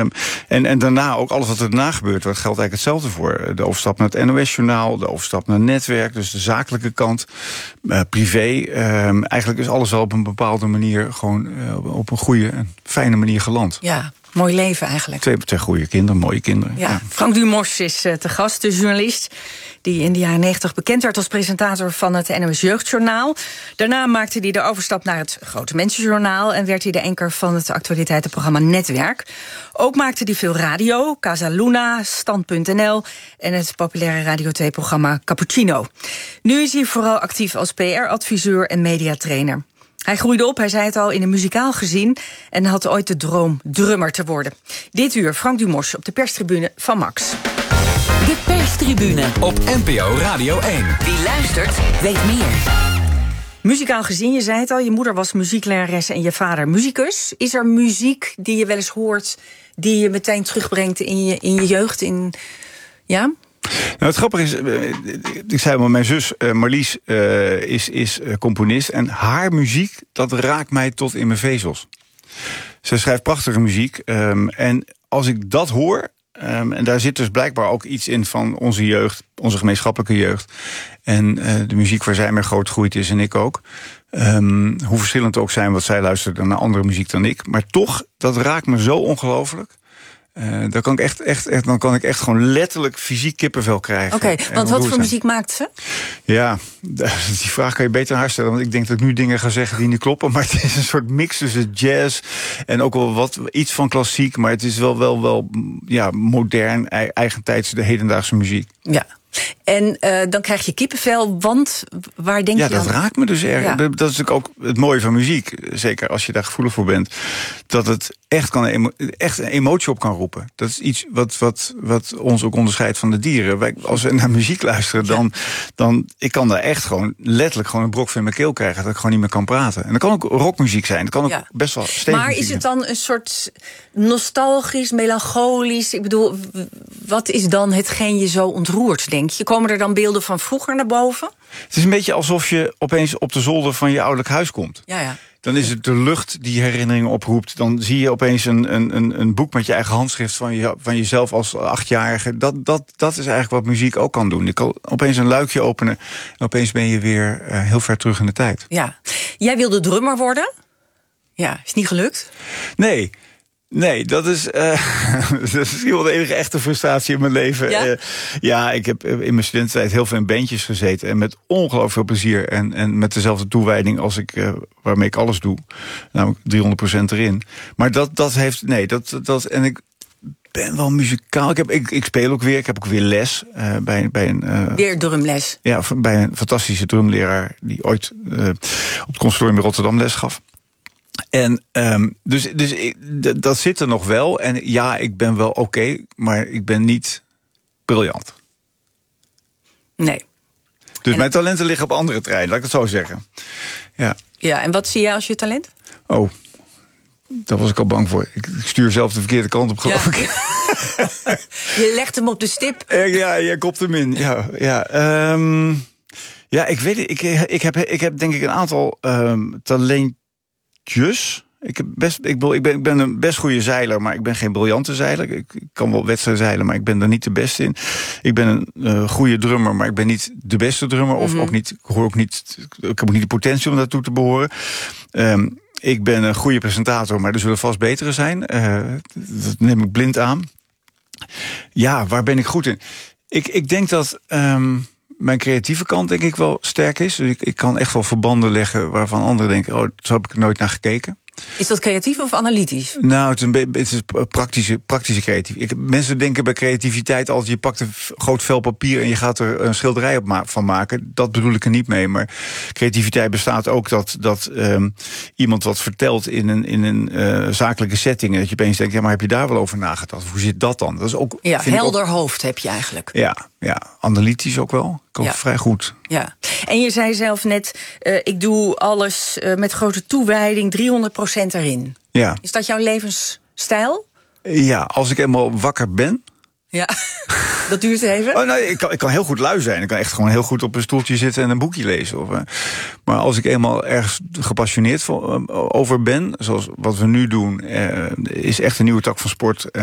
En daarna ook alles wat er daarna gebeurt, dat geldt eigenlijk hetzelfde voor. De overstap naar het NOS-journaal, de overstap naar het netwerk, dus de zakelijke kant, privé. Eigenlijk is alles wel op een bepaalde manier gewoon op een goede en fijne manier geland. Ja, mooi leven eigenlijk. Twee goede kinderen, mooie kinderen. Ja. Frank Dumos is te gast, de journalist die in de jaren 90 bekend werd als presentator van het NOS Jeugdjournaal. Daarna maakte hij de overstap naar het Grote Mensenjournaal en werd hij de anker van het actualiteitenprogramma Netwerk. Ook maakte hij veel radio, Casa Luna, Stand.nl en het populaire Radio 2-programma Cappuccino. Nu is hij vooral actief als PR-adviseur en mediatrainer. Hij groeide op, hij zei het al, in een muzikaal gezin en had ooit de droom drummer te worden. Dit uur Frank Dumos op de perstribune van Max. De perstribune op NPO Radio 1. Wie luistert, weet meer. Muzikaal gezin, je zei het al, je moeder was muzieklerares en je vader muzikus. Is er muziek die je wel eens hoort, die je meteen terugbrengt in je jeugd? Ja? Nou, het grappige is, ik zei al, mijn zus Marlies is componist. En haar muziek, dat raakt mij tot in mijn vezels. Ze schrijft prachtige muziek. En als ik dat hoor, en daar zit dus blijkbaar ook iets in van onze jeugd, onze gemeenschappelijke jeugd. En de muziek waar zij mee grootgegroeid is en ik ook. Hoe verschillend ook zijn, wat zij luistert naar andere muziek dan ik. Maar toch, dat raakt me zo ongelooflijk. Dan kan ik echt gewoon letterlijk fysiek kippenvel krijgen. Oké, want wat voor muziek maakt ze? Ja, die vraag kan je beter aan haar stellen. Want ik denk dat ik nu dingen ga zeggen die niet kloppen. Maar het is een soort mix tussen jazz en ook wel iets van klassiek. Maar het is wel modern, eigentijds de hedendaagse muziek. Ja. En dan krijg je kippenvel, want waar denk je aan? Ja, dat raakt me dus erg. Ja. Dat is natuurlijk ook het mooie van muziek. Zeker als je daar gevoelig voor bent. Dat het echt een emotie op kan roepen. Dat is iets wat ons ook onderscheidt van de dieren. Als we naar muziek luisteren, dan ik kan daar echt gewoon letterlijk gewoon een brok van mijn keel krijgen. Dat ik gewoon niet meer kan praten. En dat kan ook rockmuziek zijn. Dat kan ook best wel stevig. Maar is het dan een soort nostalgisch, melancholisch? Ik bedoel, wat is dan hetgeen je zo ontroert, denk je? Komen er dan beelden van vroeger naar boven? Het is een beetje alsof je opeens op de zolder van je ouderlijk huis komt. Ja. Dan is het de lucht die herinneringen oproept. Dan zie je opeens een boek met je eigen handschrift van jezelf als 8-jarige. Dat is eigenlijk wat muziek ook kan doen. Je kan opeens een luikje openen en opeens ben je weer heel ver terug in de tijd. Ja. Jij wilde drummer worden? Ja, is niet gelukt? Nee, dat is misschien wel de enige echte frustratie in mijn leven. Ja? Ik heb in mijn studententijd heel veel in bandjes gezeten. En met ongelooflijk veel plezier. En met dezelfde toewijding als waarmee ik alles doe. Namelijk 300% erin. Maar en ik ben wel muzikaal. Ik speel ook weer. Ik heb ook weer les. Bij een weer drumles? Ja, bij een fantastische drumleraar die ooit op het conservatorium in Rotterdam les gaf. En dus dat zit er nog wel. En ja, ik ben wel oké, maar ik ben niet briljant. Nee. Dus mijn talenten liggen op andere terreinen, laat ik het zo zeggen. Ja, en wat zie jij als je talent? Oh, daar was ik al bang voor. Ik stuur zelf de verkeerde kant op, geloof ik. Je legt hem op de stip. Ja, je kopt hem in. Ja, ik weet het. Ik heb denk ik een aantal talentjes. Ik ben een best goede zeiler, maar ik ben geen briljante zeiler. Ik kan wel wedstrijden zeilen, maar ik ben er niet de beste in. Ik ben een goede drummer, maar ik ben niet de beste drummer. Of ook niet, ik heb ook niet de potentie om daartoe te behoren. Ik ben een goede presentator, maar er zullen vast betere zijn. Dat neem ik blind aan. Ja, waar ben ik goed in? Ik denk dat mijn creatieve kant denk ik wel sterk is. Dus ik kan echt wel verbanden leggen waarvan anderen denken, oh, zo heb ik er nooit naar gekeken. Is dat creatief of analytisch? Nou, het is praktische creatief. Mensen denken bij creativiteit altijd, je pakt een groot vel papier en je gaat er een schilderij van maken. Dat bedoel ik er niet mee. Maar creativiteit bestaat ook dat iemand wat vertelt in een zakelijke setting. En dat je opeens denkt, ja, maar heb je daar wel over nagedacht? Hoe zit dat dan? Dat is ook, helder hoofd heb je eigenlijk. Ja, analytisch ook wel. Ik ook vrij goed. Ja. En je zei zelf net, ik doe alles met grote toewijding, 300% erin. Ja. Is dat jouw levensstijl? Ja, als ik eenmaal wakker ben. Ja, dat duurt even. Oh, nee, ik kan heel goed lui zijn. Ik kan echt gewoon heel goed op een stoeltje zitten en een boekje lezen. Maar als ik eenmaal ergens gepassioneerd over ben, zoals wat we nu doen, is echt een nieuwe tak van sport.